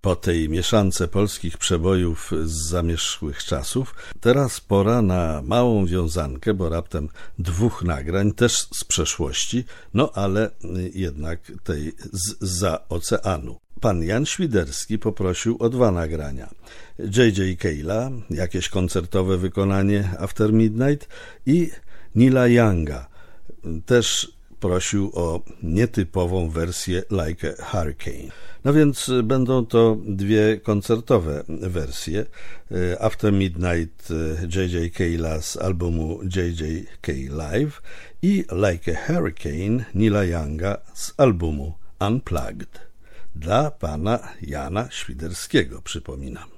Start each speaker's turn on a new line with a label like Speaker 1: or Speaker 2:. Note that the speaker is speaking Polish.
Speaker 1: Po tej mieszance polskich przebojów z zamierzchłych czasów, teraz pora na małą wiązankę, bo raptem 2 nagrań, też z przeszłości, no ale jednak tej zza oceanu. Pan Jan Świderski poprosił o 2 nagrania. J.J. Cale'a, jakieś koncertowe wykonanie After Midnight, i Neila Younga, też prosił o nietypową wersję Like a Hurricane. No więc będą to 2 koncertowe wersje. After Midnight J.J. Cale'a z albumu J.J. Live i Like a Hurricane Neila Younga z albumu Unplugged. Dla pana Jana Świderskiego, przypominam.